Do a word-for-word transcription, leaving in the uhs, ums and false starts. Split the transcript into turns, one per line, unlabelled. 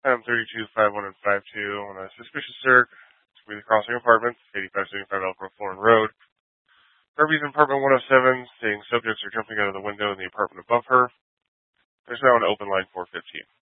Item thirty-two, five one, and five two on a suspicious search. It's the Crossing Apartments, eighty-five seventy-five Elbrook Florin Road. Kirby's in apartment one oh seven, saying subjects are jumping out of the window in the apartment above her. There's now an open line four fifteen.